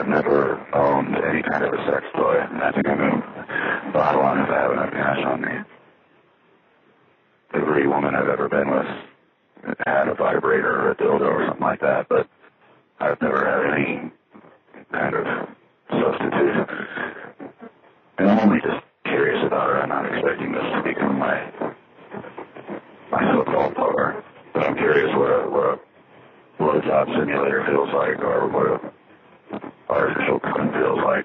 I've never owned any kind of a sex toy, and I think I'm going to bottle on if I have enough cash on me. Every woman I've ever been with had a vibrator or a dildo or something like that, but I've never had any kind of substitute. And I'm only just curious about her. I'm not expecting this to become my so-called lover, but I'm curious what a job simulator feels like, or what a artificial cunt feels like.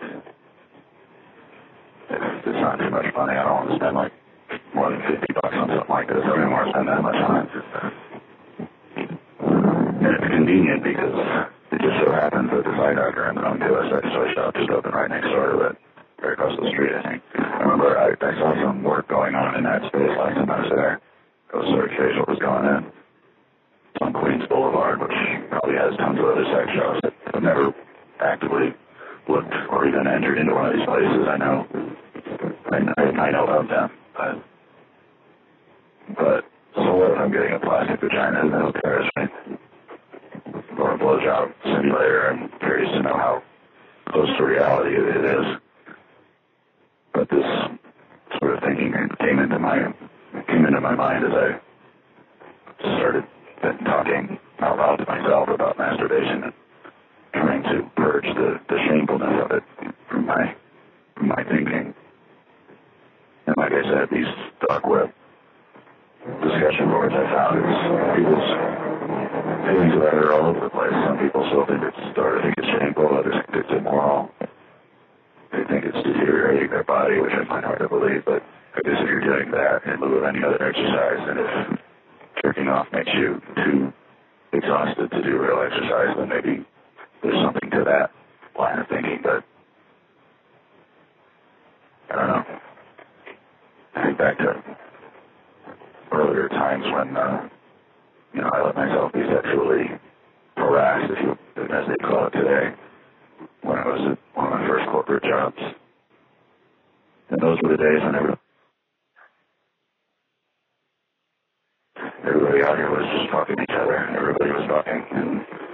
If it's not too much money, I don't want to spend like more than $50 on something like this. I don't even want to spend that much on it. And it's convenient because it just so happens that the eye doctor I'm going to a sex toy shop just opened right next door to it, right across the street, I think. I remember I saw some work going on in that space last time I was there. I was sort of curious what was going in. It's on Queens Boulevard, which probably has tons of other sex shops. I've never actively looked or even entered into one of these places. I know about them, but so what if I'm getting a plastic vagina and no Paris, right? Or a blowjob simulator? I'm curious to know how close to reality it is. But this sort of thinking came into my mind as I started talking out loud to myself about masturbation and trying to purge the shamefulness of it from my thinking. And like I said, these dark web discussion boards I found, people's feelings about it are all over the place. Some people still think it's shameful, others think it's immoral. They think it's deteriorating their body, which I find hard to believe, but I guess if you're doing that in lieu of any other exercise, and if jerking off makes you too exhausted to do real exercise, then maybe there's something to that line of thinking, but I don't know. I think back to earlier times when, I let myself be sexually harassed, as they call it today, when I was at one of my first corporate jobs. And those were the days when everybody out here was just fucking each other. Everybody was fucking, and